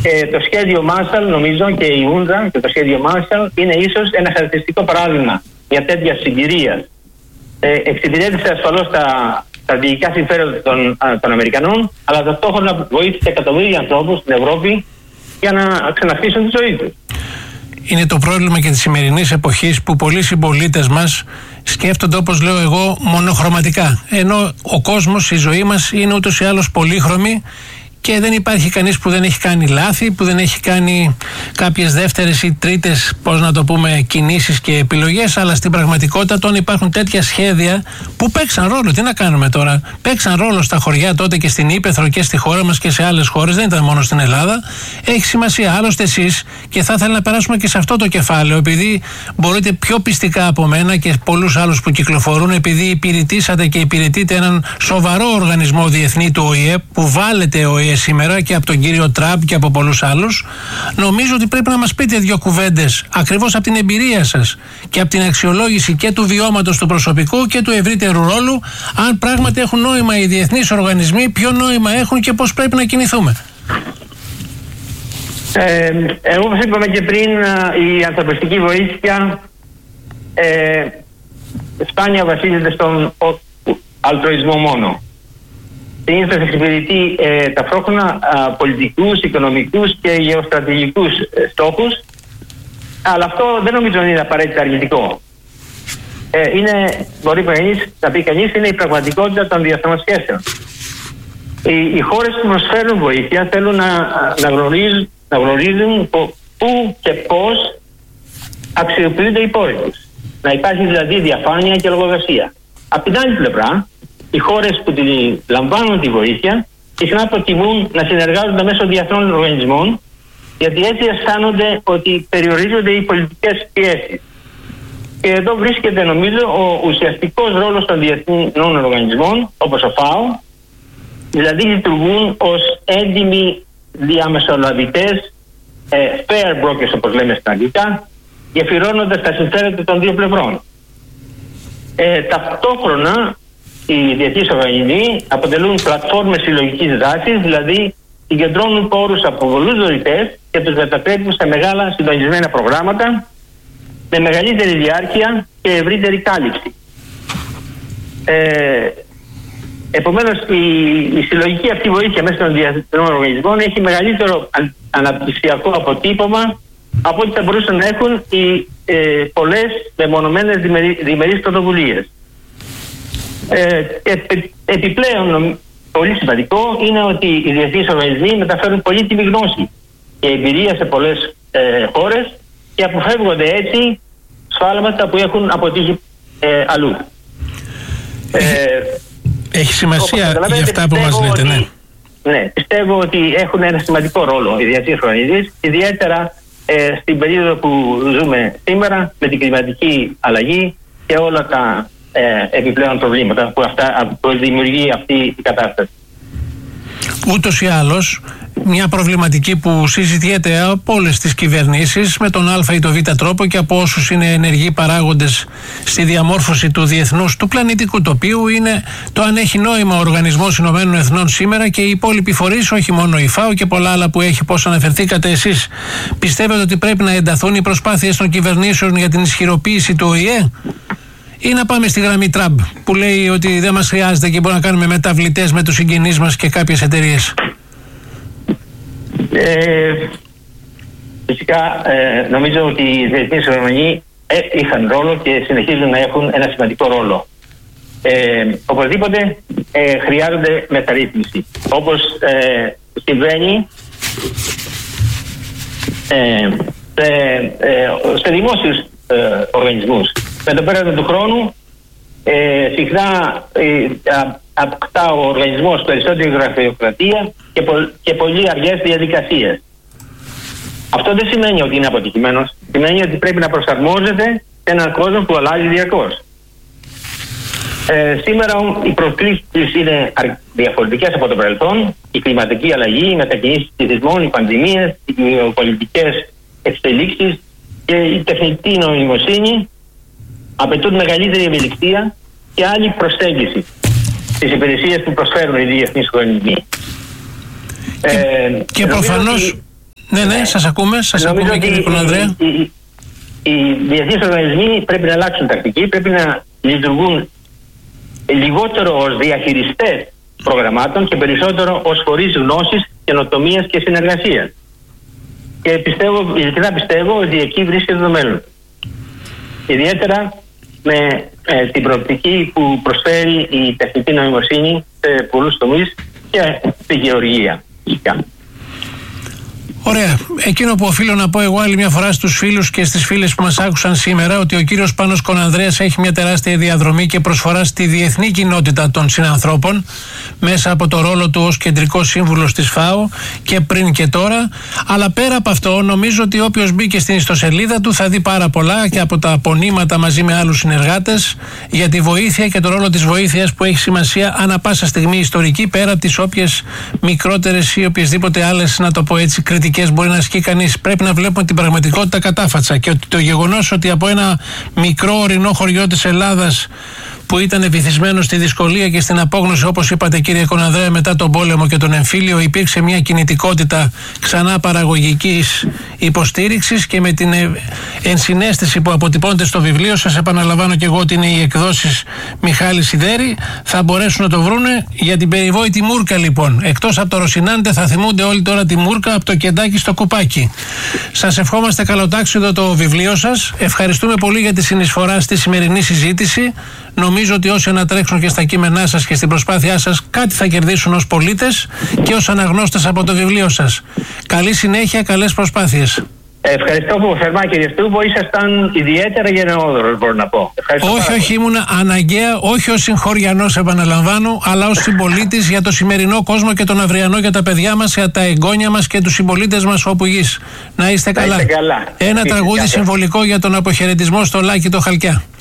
το σχέδιο Marshall, νομίζω, και η UNRWA και το σχέδιο Marshall είναι ίσως ένα χαρακτηριστικό παράδειγμα μια τέτοια συγκυρία. Εξυπηρέτησε ασφαλώς τα στρατηγικά συμφέροντα των Αμερικανών, αλλά ταυτόχρονα βοήθησε εκατομμύρια ανθρώπους στην Ευρώπη για να ξαναχτίσουν τη ζωή τους. Είναι το πρόβλημα και της σημερινής εποχής που πολλοί συμπολίτες μας σκέφτονται, όπως λέω εγώ, μονοχρωματικά. Ενώ ο κόσμος, η ζωή μας είναι ούτως ή άλλως πολύχρωμη και δεν υπάρχει κανείς που δεν έχει κάνει λάθη, που δεν έχει κάνει κάποιες δεύτερες ή τρίτες, πώς να το πούμε, κινήσεις και επιλογές, αλλά στην πραγματικότητα όταν υπάρχουν τέτοια σχέδια που παίξαν ρόλο, τι να κάνουμε τώρα, παίξαν ρόλο στα χωριά τότε και στην Ήπεθρο και στη χώρα μας και σε άλλες χώρες, δεν ήταν μόνο στην Ελλάδα, έχει σημασία. Άλλωστε εσείς, και θα ήθελα να περάσουμε και σε αυτό το κεφάλαιο, επειδή μπορείτε πιο πιστικά από μένα και πολλούς άλλους που κυκλοφορούν, επειδή υπηρετήσατε και υπηρετείτε έναν σοβαρό οργανισμό διεθνή του ΟΗΕ, που βάλετε ΟΗΕ σήμερα και από τον κύριο Τραμπ και από πολλούς άλλους, νομίζω ότι πρέπει να μας πείτε δύο κουβέντες ακριβώς από την εμπειρία σας και από την αξιολόγηση και του βιώματος του προσωπικού και του ευρύτερου ρόλου, αν πράγματι έχουν νόημα οι διεθνείς οργανισμοί, ποιο νόημα έχουν και πώς πρέπει να κινηθούμε. Όπως είπαμε και πριν, η ανθρωπιστική βοήθεια σπάνια βασίζεται στον αλτρουισμό μόνο. Συνήθως εξυπηρετεί ταυτόχρονα πολιτικούς, οικονομικούς και γεωστρατηγικούς στόχους, αλλά αυτό δεν νομίζω είναι απαραίτητα αρνητικό. Μπορεί να πει κανείς, είναι η πραγματικότητα των διεθνών σχέσεων. Οι χώρες που προσφέρουν βοήθεια θέλουν να γνωρίζουν πού και πώς αξιοποιούνται οι πόροι τους. Να υπάρχει δηλαδή διαφάνεια και λογοδοσία. Απ' την άλλη πλευρά, οι χώρες που λαμβάνουν τη βοήθεια συχνά προτιμούν να συνεργάζονται μέσω διεθνών οργανισμών, γιατί έτσι αισθάνονται ότι περιορίζονται οι πολιτικές πιέσεις. Και εδώ βρίσκεται, νομίζω, ο ουσιαστικός ρόλος των διεθνών οργανισμών, όπως ο ΦΑΟ, δηλαδή λειτουργούν ως έντιμοι διαμεσολαβητές, fair brokers όπως λέμε στα αγγλικά, γεφυρώνοντας τα συμφέροντα των δύο πλευρών. Ταυτόχρονα, οι διεθνείς οργανισμοί αποτελούν πλατφόρμες συλλογικής δράσης, δηλαδή συγκεντρώνουν πόρους από πολλούς δωρητές και τους μετατρέπουν σε μεγάλα συντονισμένα προγράμματα με μεγαλύτερη διάρκεια και ευρύτερη κάλυψη. Επομένως, η συλλογική αυτή βοήθεια μέσα των διεθνών οργανισμών έχει μεγαλύτερο αναπτυξιακό αποτύπωμα από ό,τι θα μπορούσαν να έχουν οι πολλές μεμονωμένες διμερείς πρωτοβουλίες. Επιπλέον, πολύ σημαντικό είναι ότι οι διεθνείς οργανισμοί μεταφέρουν πολύτιμη γνώση και εμπειρία σε πολλές χώρες και αποφεύγονται έτσι σφάλματα που έχουν αποτύχει αλλού. Έχει σημασία για αυτά που μας λέτε, ναι. Ναι, πιστεύω ότι έχουν ένα σημαντικό ρόλο οι διεθνείς οργανισμοί, ιδιαίτερα στην περίοδο που ζούμε σήμερα με την κλιματική αλλαγή και όλα τα επιπλέον προβλήματα που δημιουργεί αυτή η κατάσταση. Ούτως ή άλλως, μια προβληματική που συζητιέται από όλες τις κυβερνήσεις με τον Α ή το Β τρόπο και από όσους είναι ενεργοί παράγοντες στη διαμόρφωση του διεθνούς, του πλανητικού τοπίου, είναι το αν έχει νόημα ο Οργανισμός Ηνωμένων Εθνών σήμερα και οι υπόλοιποι φορείς, όχι μόνο η ΦΑΟ και πολλά άλλα που έχει, πώς αναφερθήκατε εσείς. Πιστεύετε ότι πρέπει να ενταθούν οι προσπάθειες των κυβερνήσεων για την ισχυροποίηση του ΟΗΕ? Ή να πάμε στη γραμμή Τραμπ που λέει ότι δεν μας χρειάζεται και μπορούμε να κάνουμε μεταβλητές με τους συγγενείς μας και κάποιες εταιρείες? Φυσικά νομίζω ότι οι διεθνείς οργανισμοί είχαν ρόλο και συνεχίζουν να έχουν ένα σημαντικό ρόλο. Οπωσδήποτε χρειάζονται μεταρρύθμιση. Όπως συμβαίνει σε δημόσιους οργανισμούς. Με το πέρασμα του χρόνου συχνά αποκτά ο οργανισμός περισσότερη γραφειοκρατία και πολύ αργές διαδικασίες. Αυτό δεν σημαίνει ότι είναι αποτυχημένος. Σημαίνει ότι πρέπει να προσαρμόζεται σε έναν κόσμο που αλλάζει διαρκώς. Σήμερα οι προκλήσεις είναι διαφορετικές από το παρελθόν. Η κλιματική αλλαγή, οι μετακινήσεις πληθυσμών, οι πανδημίες, οι γεωπολιτικές εξελίξεις και η τεχνητή νοημοσύνη απαιτούν μεγαλύτερη ευελιξία και άλλη προσέγγιση στις υπηρεσίες που προσφέρουν οι διεθνείς οργανισμοί. Και προφανώς Ναι, σας ακούμε κύριε Κονανδρέα. Οι διεθνείς οργανισμοί πρέπει να αλλάξουν τακτική, πρέπει να λειτουργούν λιγότερο ως διαχειριστές προγραμμάτων και περισσότερο ως φορείς γνώσης, καινοτομίας και συνεργασίας. Και ειλικρινά πιστεύω ότι εκεί βρίσκεται το μέλλον. Ιδιαίτερα με την προοπτική που προσφέρει η τεχνητή νοημοσύνη σε πολλούς τομείς και στη γεωργία. Ωραία. Εκείνο που οφείλω να πω εγώ άλλη μια φορά στους φίλους και στις φίλες που μας άκουσαν σήμερα, ότι ο κύριος Πάνος Κονανδρέας έχει μια τεράστια διαδρομή και προσφορά στη διεθνή κοινότητα των συνανθρώπων μέσα από το ρόλο του ως κεντρικός σύμβουλος της ΦΑΟ και πριν και τώρα. Αλλά πέρα από αυτό, νομίζω ότι όποιος μπήκε στην ιστοσελίδα του θα δει πάρα πολλά και από τα απονήματα μαζί με άλλους συνεργάτες για τη βοήθεια και το ρόλο της βοήθειας που έχει σημασία ανά πάσα στιγμή ιστορική, πέρα από τις όποιες μικρότερες ή οποιασδήποτε άλλες, να το πω έτσι, κριτικές μπορεί να ασκεί κανείς. Πρέπει να βλέπουμε την πραγματικότητα κατάφατσα και ότι το γεγονός ότι από ένα μικρό ορεινό χωριό της Ελλάδας που ήταν βυθισμένο στη δυσκολία και στην απόγνωση, όπως είπατε κύριε Κονανδρέα, μετά τον πόλεμο και τον εμφύλιο, υπήρξε μια κινητικότητα ξανά παραγωγικής υποστήριξης και με την ενσυναίσθηση που αποτυπώνεται στο βιβλίο σας, επαναλαμβάνω και εγώ ότι είναι οι εκδόσεις Μιχάλη Σιδέρη, θα μπορέσουν να το βρούνε. Για την περιβόητη Μούρκα λοιπόν, εκτός από το Ρωσινάντε, θα θυμούνται όλοι τώρα τη Μούρκα από το κεντάκι στο κουπάκι. Σας ευχόμαστε καλοτάξιδο το βιβλίο σας. Ευχαριστούμε πολύ για τη συνεισφορά στη σημερινή συζήτηση. Νομίζω ότι όσοι ανατρέξουν και στα κείμενά σας και στην προσπάθειά σας, κάτι θα κερδίσουν ως πολίτες και ως αναγνώστες από το βιβλίο σας. Καλή συνέχεια, καλές προσπάθειες. Ευχαριστώ που θερμά κύριε Στούμπο, ήσασταν ιδιαίτερα γενναιόδωρος, μπορώ να πω. Όχι, ήμουν αναγκαία, όχι ως συγχωριανός, επαναλαμβάνω, αλλά ως συμπολίτης για το σημερινό κόσμο και τον αυριανό για τα παιδιά μας, για τα εγγόνια μας και τους συμπολίτες μας όπου γης. Να είστε καλά. Ένα τραγούδι συμβολικό για τον αποχαιρετισμό στο Λάκη το Χαλκιά.